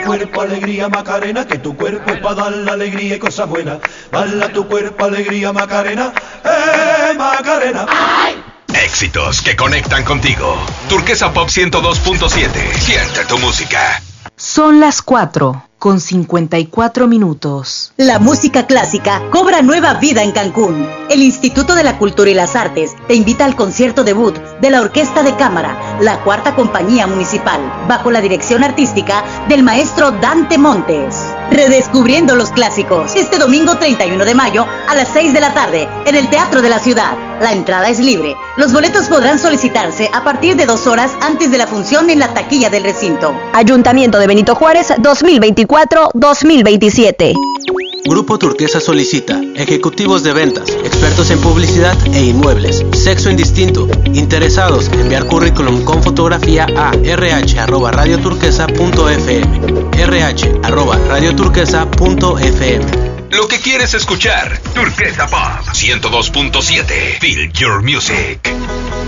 cuerpo alegría Macarena, que tu cuerpo es para dar la alegría y cosas buenas. Baila tu cuerpo alegría Macarena, Macarena. ¡Ay! Éxitos que conectan contigo. Turquesa Pop 102.7. Siente tu música. Son las 4:54. La música clásica cobra nueva vida en Cancún. El Instituto de la Cultura y las Artes te invita al concierto debut de la Orquesta de Cámara, la cuarta compañía municipal, bajo la dirección artística del maestro Dante Montes. Redescubriendo los clásicos, este domingo 31 de mayo a las 6 de la tarde en el Teatro de la Ciudad. La entrada es libre. Los boletos podrán solicitarse a partir de 2 horas antes de la función en la taquilla del recinto. Ayuntamiento de Benito Juárez 2024-2027. Grupo Turquesa solicita ejecutivos de ventas, expertos en publicidad e inmuebles, sexo indistinto, interesados en enviar currículum con fotografía a rh@radioturquesa.fm, rh@radioturquesa.fm. Lo que quieres escuchar, Turquesa Pop 102.7. Feel your music.